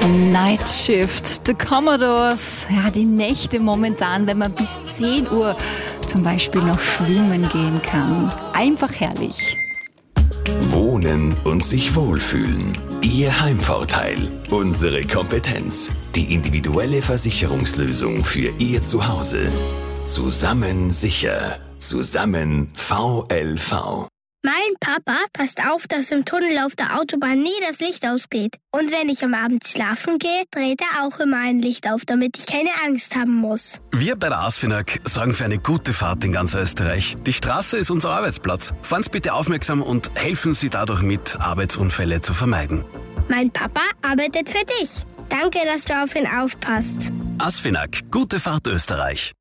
Night Shift, The Commodores. Ja, die Nächte momentan, wenn man bis 10 Uhr zum Beispiel noch schwimmen gehen kann. Einfach herrlich. Wohnen und sich wohlfühlen. Ihr Heimvorteil. Unsere Kompetenz. Die individuelle Versicherungslösung für Ihr Zuhause. Zusammen sicher. Zusammen VLV. Mein Papa passt auf, dass im Tunnel auf der Autobahn nie das Licht ausgeht. Und wenn ich am Abend schlafen gehe, dreht er auch immer ein Licht auf, damit ich keine Angst haben muss. Wir bei der ASFINAG sorgen für eine gute Fahrt in ganz Österreich. Die Straße ist unser Arbeitsplatz. Fahren Sie bitte aufmerksam und helfen Sie dadurch mit, Arbeitsunfälle zu vermeiden. Mein Papa arbeitet für dich. Danke, dass du auf ihn aufpasst. ASFINAG, gute Fahrt Österreich.